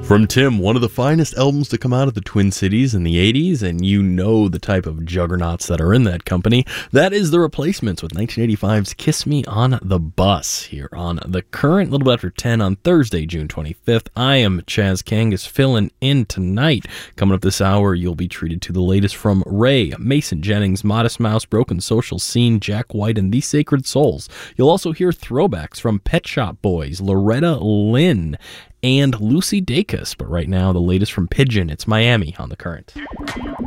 From Tim, one of the finest albums to come out of the Twin Cities in the 80s, and you know the type of juggernauts that are in that company. That is The Replacements with 1985's Kiss Me on the Bus here on The Current, a little bit after 10 on Thursday, June 25th. I am Chaz Kangas filling in tonight. Coming up this hour, you'll be treated to the latest from Ray, Mason Jennings, Modest Mouse, Broken Social Scene, Jack White, and The Sacred Souls. You'll also hear throwbacks from Pet Shop Boys, Loretta Lynn, and Lucy Dacus. But right now, the latest from Pigeon. It's Miami on The Current.